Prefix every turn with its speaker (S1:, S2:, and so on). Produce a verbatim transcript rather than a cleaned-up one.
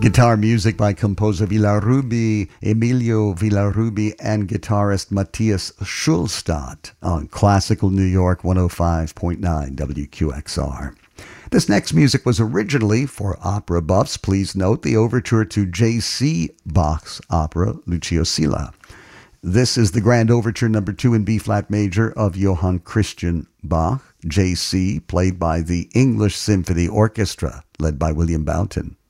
S1: Guitar music by composer Villarruby, Emilio Villarruby, and guitarist Matthias Schulstadt on Classical New York one oh five point nine W Q X R. This next music was originally, for opera buffs, please note, the overture to J C Bach's opera Lucio Silla. This is the Grand Overture number two in B-flat major of Johann Christian Bach, J C, played by the English Symphony Orchestra, led by William Boughton.